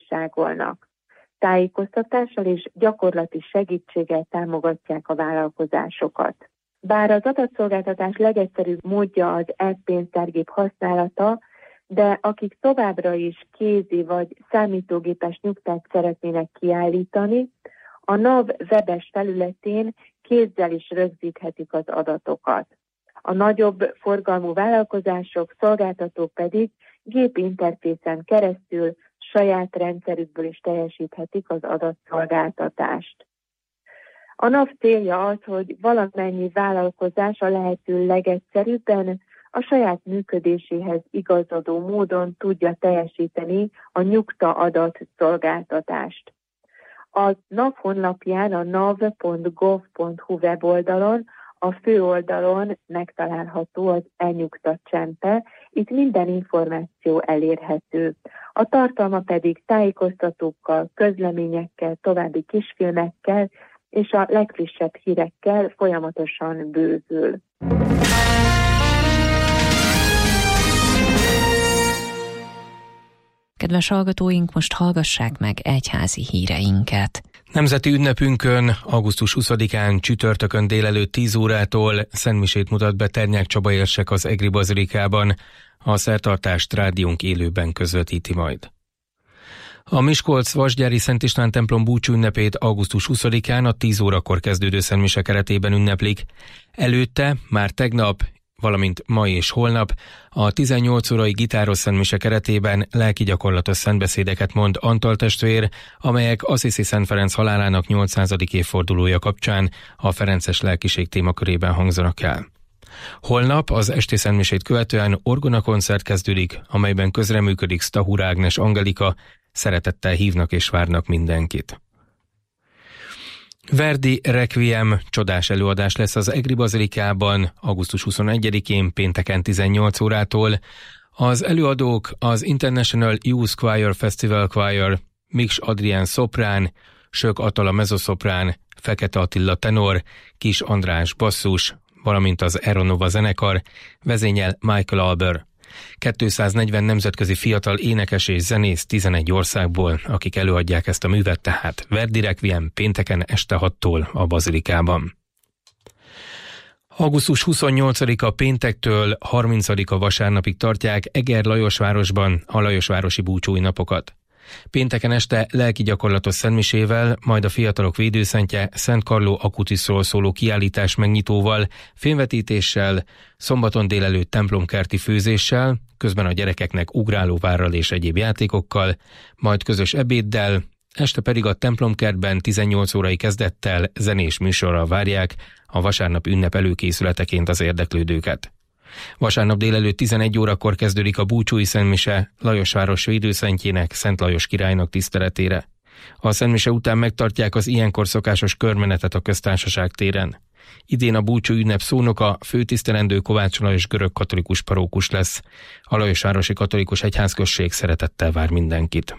újságolnak. Tájékoztatással és gyakorlati segítséggel támogatják a vállalkozásokat. Bár az adatszolgáltatás legegyszerűbb módja az e-pénztárgép használata, de akik továbbra is kézi vagy számítógépes nyugtát szeretnének kiállítani, a NAV webes felületén kézzel is rögzíthetik az adatokat. A nagyobb forgalmú vállalkozások, szolgáltatók pedig gépinterfészen keresztül saját rendszerükből is teljesíthetik az adatszolgáltatást. A NAV célja az, hogy valamennyi vállalkozás a lehető legegyszerűbben a saját működéséhez igazodó módon tudja teljesíteni a nyugta adatszolgáltatást. A NAV honlapján, a nav.gov.hu weboldalon, a főoldalon megtalálható az e-nyugta csempe, itt minden információ elérhető. A tartalma pedig tájékoztatókkal, közleményekkel, további kisfilmekkel és a legfrissebb hírekkel folyamatosan bővül. Kedves hallgatóink, most hallgassák meg egyházi híreinket. Nemzeti ünnepünkön, augusztus 20-án csütörtökön délelőtt 10 órától szentmisét mutat be Ternyák Csaba érsek az Egri bazilikában. A szertartást rádiónk élőben közvetíti majd. A Miskolc-Vasgyári Szent István templom búcsú ünnepét augusztus 20-án a 10 órakor kezdődő szentmise keretében ünneplik. Előtte már tegnap, valamint ma és holnap a 18 órai gitáros szentmise keretében lelki gyakorlatos szentbeszédeket mond Antal testvér, amelyek Assisi Szent Ferenc halálának 800. évfordulója kapcsán a ferences lelkiség témakörében hangzanak el. Holnap az esti szentmisét követően orgonakoncert kezdődik, amelyben közreműködik Stahur Ágnes Angelika, szeretettel hívnak és várnak mindenkit. Verdi Requiem csodás előadás lesz az Egri bazilikában augusztus 21-én pénteken 18 órától. Az előadók az International Youth Choir Festival Choir, Miks Adrián szoprán, Sök Attila mezoszoprán, Fekete Attila tenor, Kis András basszus, valamint az Aeronova zenekar, vezényel Michael Alber. 240 nemzetközi fiatal énekes és zenész 11 országból, akik előadják ezt a művet, tehát Verdi Requiem pénteken este 6-tól a bazilikában. Augusztus 28-a péntektől 30-a vasárnapig tartják Eger Lajosvárosban a Lajosvárosi búcsúi napokat. Pénteken este lelki gyakorlatos szentmisével, majd a fiatalok védőszentje Szent Karló Akutiszról szóló kiállítás megnyitóval, filmvetítéssel, szombaton délelőtt templomkerti főzéssel, közben a gyerekeknek ugrálóvárral és egyéb játékokkal, majd közös ebéddel, este pedig a templomkertben 18 órai kezdettel zenés műsorral várják a vasárnap ünnep előkészületeként az érdeklődőket. Vasárnap délelőtt 11 órakor kezdődik a búcsúi szentmise Lajosváros védőszentjének, Szent Lajos királynak tiszteletére. A szentmise után megtartják az ilyenkor szokásos körmenetet a Köztársaság téren. Idén a búcsú ünnep szónoka főtisztelendő Kovács Lajos görögkatolikus parókus lesz. A Lajosvárosi Katolikus Egyházközség szeretettel vár mindenkit.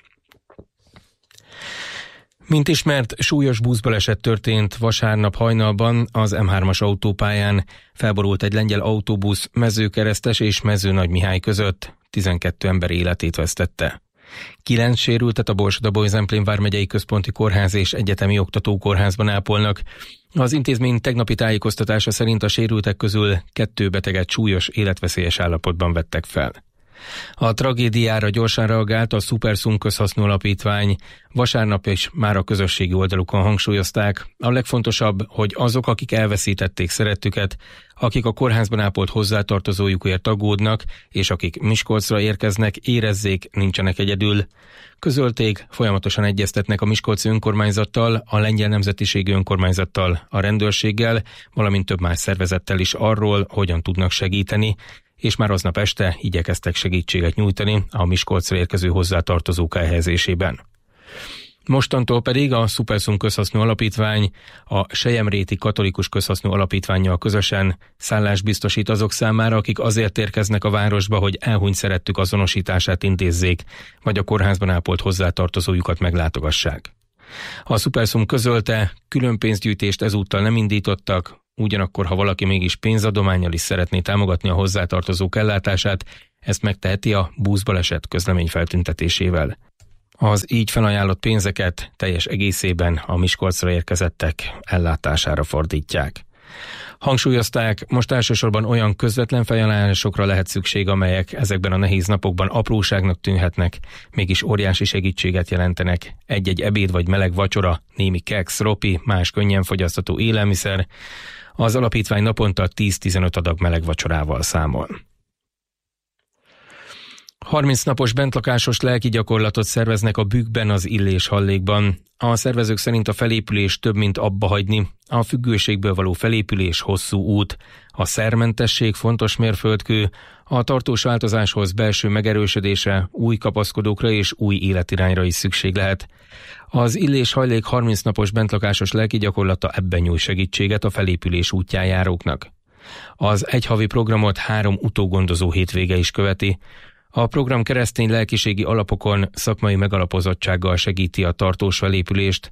Mint ismert, súlyos buszbaleset történt vasárnap hajnalban az M3-as autópályán. Felborult egy lengyel autóbusz Mezőkeresztes és Mezőnagymihály között. 12 ember életét vesztette. 9 sérültet a Borsod-Abaúj-Zemplén vármegyei központi kórház és egyetemi oktatókórházban ápolnak. Az intézmény tegnapi tájékoztatása szerint a sérültek közül 2 beteget súlyos életveszélyes állapotban vettek fel. A tragédiára gyorsan reagált a Supersum közhasznú alapítvány. Vasárnap is már a közösségi oldalukon hangsúlyozták. A legfontosabb, hogy azok, akik elveszítették szerettüket, akik a kórházban ápolt hozzátartozójukért aggódnak, és akik Miskolcra érkeznek, érezzék, nincsenek egyedül. Közölték, folyamatosan egyeztetnek a miskolci önkormányzattal, a lengyel nemzetiségű önkormányzattal, a rendőrséggel, valamint több más szervezettel is arról, hogyan tudnak segíteni, és már aznap este igyekeztek segítséget nyújtani a Miskolcra érkező hozzátartozók elhelyezésében. Mostantól pedig a Supersum közhasznú alapítvány a Selyemréti Katolikus Közhasznú Alapítvánnyal közösen szállást biztosít azok számára, akik azért érkeznek a városba, hogy elhunyt szerettük azonosítását intézzék, vagy a kórházban ápolt hozzátartozójukat meglátogassák. A Supersum közölte, külön pénzgyűjtést ezúttal nem indítottak, ugyanakkor, ha valaki mégis pénzadománnyal is szeretné támogatni a hozzátartozók ellátását, ezt megteheti a buszbaleset közlemény feltüntetésével. Az így felajánlott pénzeket teljes egészében a Miskolcra érkezettek ellátására fordítják. Hangsúlyozták, most elsősorban olyan közvetlen felajánlásokra lehet szükség, amelyek ezekben a nehéz napokban apróságnak tűnhetnek, mégis óriási segítséget jelentenek. Egy-egy ebéd vagy meleg vacsora, némi keksz, ropi, más könnyen fogyasztható élelmiszer. Az alapítvány naponta 10-15 adag meleg vacsorával számol. 30 napos bentlakásos lelki gyakorlatot szerveznek a Bükkben, az Illés-Hallékban. A szervezők szerint a felépülés több, mint abbahagyni. A függőségből való felépülés hosszú út. A szermentesség fontos mérföldkő, a tartós változáshoz belső megerősödésre, új kapaszkodókra és új életirányra is szükség lehet. Az Illés-Hallék 30 napos bentlakásos lelki gyakorlata ebben nyújt segítséget a felépülés útján járóknak. Az egyhavi programot 3 utógondozó hétvége is követi. A program keresztény lelkiségi alapokon, szakmai megalapozottsággal segíti a tartós felépülést.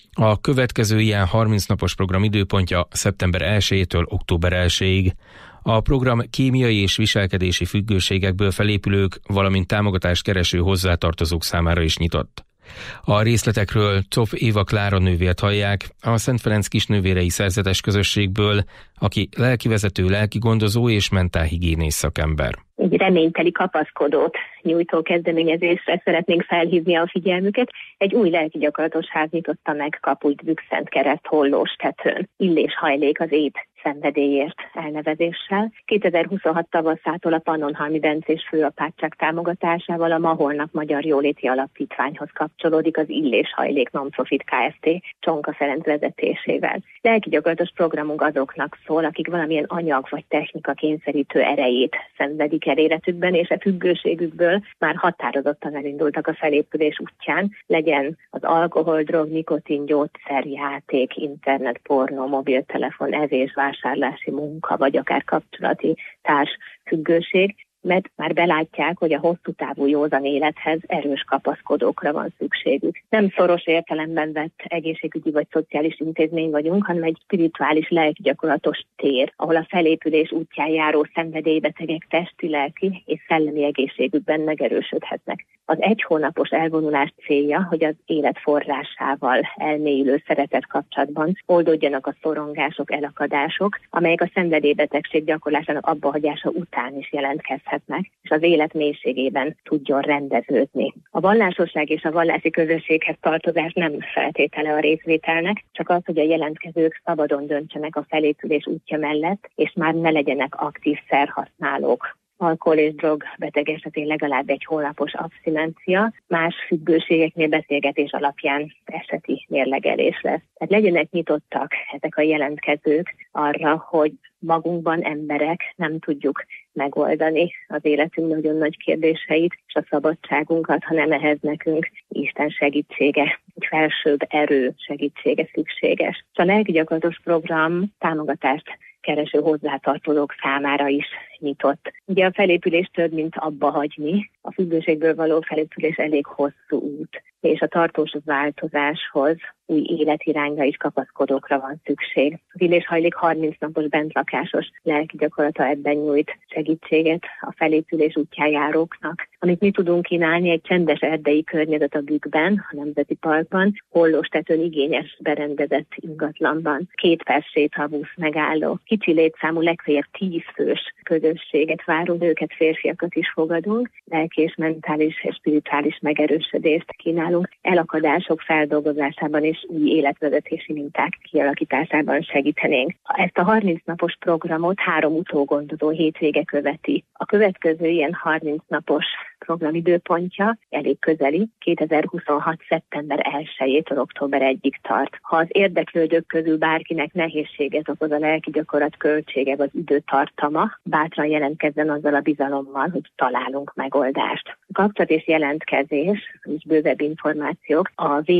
A következő ilyen 30 napos program időpontja szeptember 1-től október 1-ig. A program kémiai és viselkedési függőségekből felépülők, valamint támogatást kereső hozzátartozók számára is nyitott. A részletekről Czopf Éva Klára nővért hallják, a Szent Ferenc kisnővérei szerzetes közösségből, aki lelkivezető, lelkigondozó és mentálhigiénész szakember. Egy reményteli kapaszkodót nyújtó kezdeményezésre szeretnénk felhívni a figyelmüket. Egy új lelkigyakorlatos ház nyitotta meg Kapuit Bükkszentkereszt Hollóstetőn. Illés-Hajlék az ét szenvedélyért elnevezéssel. 2026 tavaszától a Pannonhalmi Bencés főapátság támogatásával a Ma Holnap Magyar Jóléti Alapítványhoz kapcsolódik az Illés-Hajlék Non-Profit Kft. Csonka Ferenc vezetésével. Lelkigyakorlatos programunk azoknak szól, akik valamilyen anyag vagy technika kényszerítő erejét szenvedik el életükben, és a függőségükből már határozottan elindultak a felépülés útján, legyen az alkohol, drog, nikotin, gyógyszer, játék, internet, pornó, mobiltelefon, evés, vásárlási munka, vagy akár kapcsolati társfüggőség, mert már belátják, hogy a hosszú távú józan élethez erős kapaszkodókra van szükségük. Nem szoros értelemben vett egészségügyi vagy szociális intézmény vagyunk, hanem egy spirituális lelkigyakorlatos tér, ahol a felépülés útján járó szenvedélybetegek testi, lelki és szellemi egészségükben megerősödhetnek. Az 1 hónapos elvonulás célja, hogy az élet forrásával elmélyülő szeretet kapcsolatban oldódjanak a szorongások, elakadások, amelyek a szenvedélybetegség gyakorlásának abbahagyása után is jelentkezhetnek, és az élet mélységében tudjon rendeződni. A vallásosság és a vallási közösséghez tartozás nem feltétele a részvételnek, csak az, hogy a jelentkezők szabadon döntsenek a felépülés útja mellett, és már ne legyenek aktív szerhasználók. Alkohol és drog beteg esetén legalább 1 hónapos abszinencia, más függőségeknél beszélgetés alapján eseti mérlegelés lesz. Tehát legyenek nyitottak ezek a jelentkezők arra, hogy magunkban emberek nem tudjuk megoldani az életünk nagyon nagy kérdéseit és a szabadságunkat, hanem ehhez nekünk Isten segítsége, egy felsőbb erő segítsége szükséges. A lelkigyakorlatos program támogatást kereső hozzátartozók számára is nyitott. Ugye a felépülés több, mint abba hagyni. A függőségből való felépülés elég hosszú út, és a tartós változáshoz új életirányra is kapaszkodókra van szükség. Az Illés-Hajlék 30 napos bentlakásos lelkigyakorlata ebben nyújt segítséget a felépülés útján járóknak. Amit mi tudunk kínálni, egy csendes erdei környezet a Bükkben, a Nemzeti Parkban, Hollóstetőn igényes berendezett ingatlanban, 2 perc sétabusz megálló, kicsi létszámú, legfeljebb 10 fős közösséget váró nőket, férfiakat is fogadunk, lelki és mentális és spirituális megerősödést kínálunk, elakadások feldolgozásában és új életvezetési minták kialakításában segítenénk. Ezt a 30 napos programot 3 utógondozó hétvége követi. A következő ilyen 30 napos program időpontja elég közeli, 2026. szeptember 1-től október 1-ig tart. Ha az érdeklődők közül bárkinek nehézséget okoz a lelkigyakorlat költsége vagy időtartama, bátran jelentkezzen azzal a bizalommal, hogy találunk megoldást. A kapcsolat és jelentkezés, és bővebb információk a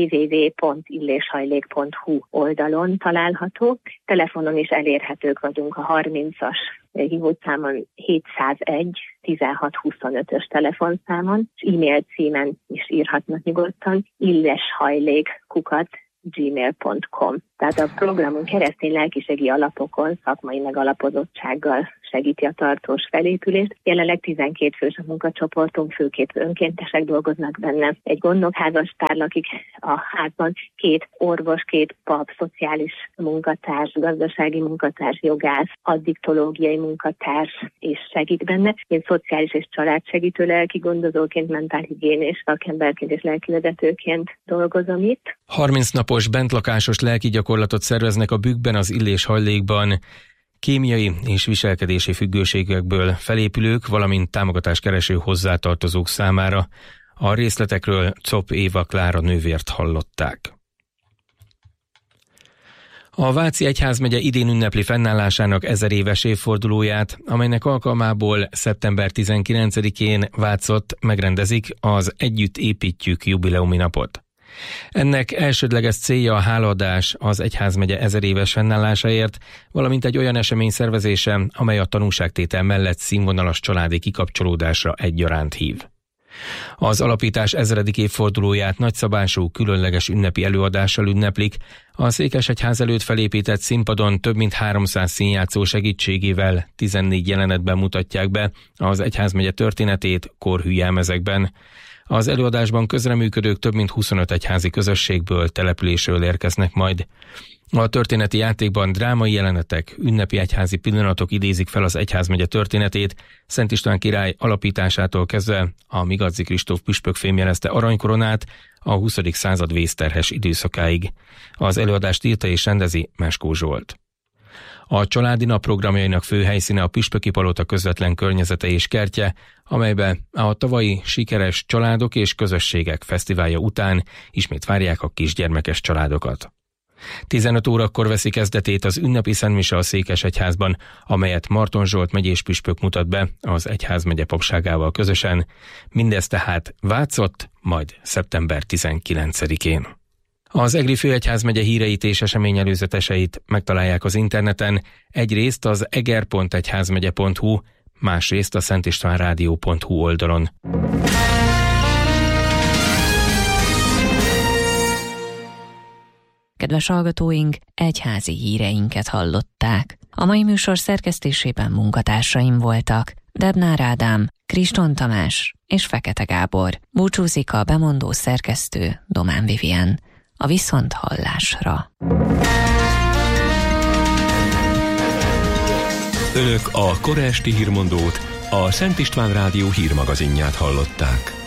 www.illeshajlék.hu oldalon található. Telefonon is elérhetők vagyunk a 30-as hívószámon 701 1625-ös telefonszámon, és e-mail címen is írhatnak nyugodtan, illeshajlék@ gmail.com. Tehát a programon keresztény lelkiségi alapokon, szakmai megalapozottsággal segíti a tartós felépülést. Jelenleg 12 fős a munkacsoportunk, főként önkéntesek dolgoznak benne. Egy gondnokházastár lakik a házban, 2 orvos, 2 pap, szociális munkatárs, gazdasági munkatárs, jogász, addiktológiai munkatárs is segít benne. Én szociális és családsegítő lelki gondozóként, mentálhigiénés szakemberként és lelkivezetőként dolgozom itt. 30 napos bentlakásos lelki gyakorlatot szerveznek a Bükkben az Illés-hajlékban. Kémiai és viselkedési függőségekből felépülők, valamint támogatáskereső hozzátartozók számára. A részletekről Czop Éva Klára nővért hallották. A Váci Egyházmegye idén ünnepli fennállásának 1000 éves évfordulóját, amelynek alkalmából szeptember 19-én Vácott megrendezik az Együtt építjük jubileumi napot. Ennek elsődleges célja a hálaadás az egyházmegye 1000 éves fennállásáért, valamint egy olyan esemény szervezése, amely a tanúságtétel mellett színvonalas családi kikapcsolódásra egyaránt hív. Az alapítás 1000. évfordulóját nagyszabású, különleges ünnepi előadással ünneplik, a Székesegyház előtt felépített színpadon több mint 300 színjátszó segítségével 14 jelenetben mutatják be az egyházmegye történetét korhű jelmezekben. Az előadásban közreműködők több mint 25 egyházi közösségből, településről érkeznek majd. A történeti játékban drámai jelenetek, ünnepi egyházi pillanatok idézik fel az egyházmegye történetét, Szent István király alapításától kezdve a Migadzi Kristóf püspök fémjelezte aranykoronát a 20. század vészterhes időszakáig. Az előadást írta és rendezi Meskó Zsolt. A családi nap programjainak fő helyszíne a Püspöki Palota közvetlen környezete és kertje, amelybe a tavalyi sikeres családok és közösségek fesztiválja után ismét várják a kisgyermekes családokat. 15 órakor veszi kezdetét az ünnepi szentmise a Székesegyházban, amelyet Marton Zsolt megyés püspök mutat be az egyházmegye papságával közösen, mindez tehát Vácott, majd szeptember 19-én. Az Egri főegyházmegye híreit és eseményelőzeteseit megtalálják az interneten, egyrészt az eger.egyházmegye.hu, másrészt a szentistvánrádió.hu oldalon. Kedves hallgatóink, egyházi híreinket hallották. A mai műsor szerkesztésében munkatársaim voltak Debnár Ádám, Kriston Tamás és Fekete Gábor. Búcsúzik a bemondó szerkesztő Domán Vivien. A viszonthallásra. Önök a kora esti hírmondót, a Szent István Rádió hírmagazinját hallották.